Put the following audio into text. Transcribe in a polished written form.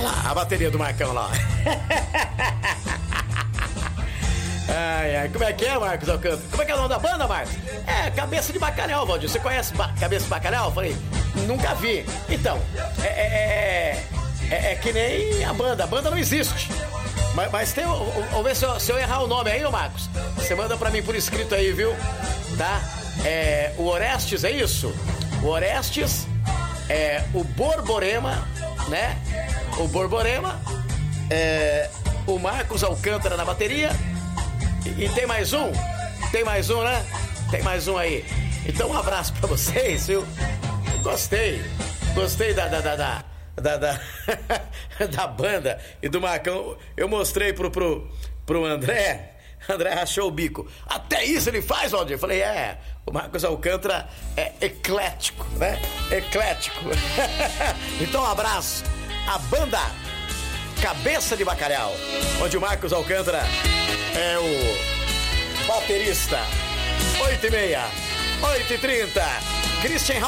A bateria do Marcão lá. Ai, como é que é, Marcos Alcântara? Como é que é o nome da banda, Marcos? É Cabeça de Bacalhau, Valdir. Você conhece Cabeça de Bacalhau? Eu falei, nunca vi. Então, é que nem a banda não existe. Mas tem, vamos ver se eu errar o nome aí, ô Marcos. Você manda pra mim por escrito aí, viu? Tá? O Orestes, é isso? O Orestes, o Borborema, né? O Borborema, o Marcos Alcântara na bateria. E tem mais um? Tem mais um, né? Tem mais um aí. Então um abraço pra vocês, viu? Gostei da banda e do Marcão. Eu mostrei pro André. André rachou o bico. Até isso ele faz, Valdir? Eu falei, o Marcos Alcântara é eclético, né? Eclético. Então um abraço. A banda Cabeça de Bacalhau, onde o Marcos Alcântara é o baterista. 8h30, 8h30. Christian